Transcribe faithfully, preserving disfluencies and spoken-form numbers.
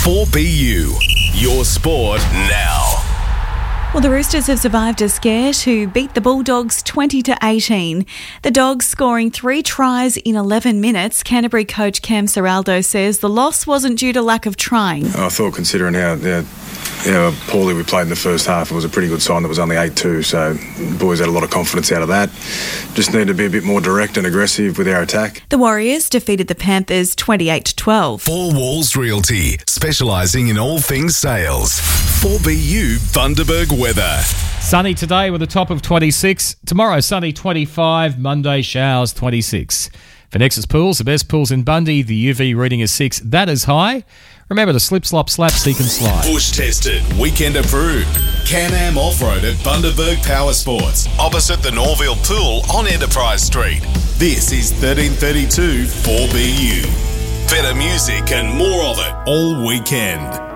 four B U, your sport now. Well, the Roosters have survived a scare to beat the Bulldogs twenty to eighteen. The Dogs scoring three tries in eleven minutes. Canterbury coach Cam Ciraldo says the loss wasn't due to lack of trying. I thought, considering how, how, how poorly we played in the first half, it was a pretty good sign that it was only eight two, so the boys had a lot of confidence out of that. Just need to be a bit more direct and aggressive with our attack. The Warriors defeated the Panthers twenty-eight to twelve. Four Walls Realty, specialising in all things sales. four B U Bundaberg weather. Sunny today with a top of twenty-six. Tomorrow, sunny twenty-five. Monday, showers twenty-six. For Nexus Pools, the best pools in Bundy, the U V reading is six. That is high. Remember to slip, slop, slap, seek and slide. Bush tested, weekend approved. Can-Am Off-Road at Bundaberg Power Sports, opposite the Norville Pool on Enterprise Street. This is thirteen thirty-two four B U. Better music and more of it all weekend.